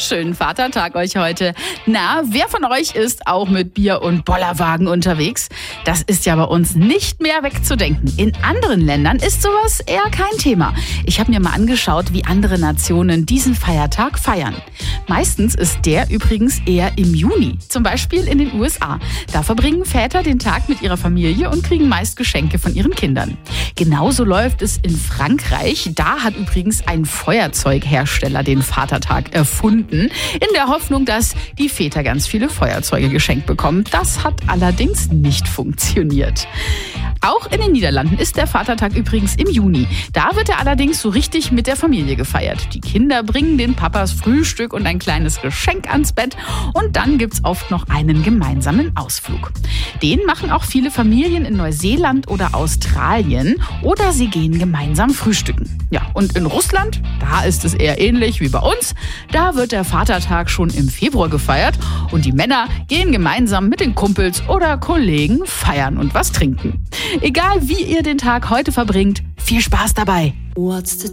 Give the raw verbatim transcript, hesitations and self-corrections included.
schönen Vatertag euch heute. Na, wer von euch ist auch mit Bier und Bollerwagen unterwegs? Das ist ja bei uns nicht mehr wegzudenken. In anderen Ländern ist sowas eher kein Thema. Ich habe mir mal angeschaut, wie andere Nationen diesen Feiertag feiern. Meistens ist der übrigens eher im Juni. Zum Beispiel in den U S A. Da verbringen Väter den Tag mit ihrer Familie und kriegen meist Geschenke von ihren Kindern. Genauso läuft es in Frankreich. Da hat übrigens ein Feuerzeughersteller den Vatertag erfunden, in der Hoffnung, dass die Väter ganz viele Feuerzeuge geschenkt bekommen. Das hat allerdings nicht funktioniert. Auch in den Niederlanden ist der Vatertag übrigens im Juni. Da wird er allerdings so richtig mit der Familie gefeiert. Die Kinder bringen den Papas Frühstück und ein kleines Geschenk ans Bett und dann gibt's oft noch einen gemeinsamen Ausflug. Den machen auch viele Familien in Neuseeland oder Australien oder sie gehen gemeinsam frühstücken. Ja, und in Russland, da ist es eher ähnlich wie bei uns. Da wird der Vatertag schon im Februar gefeiert und die Männer gehen gemeinsam mit den Kumpels oder Kollegen feiern und was trinken. Egal wie ihr den Tag heute verbringt, viel Spaß dabei. What's the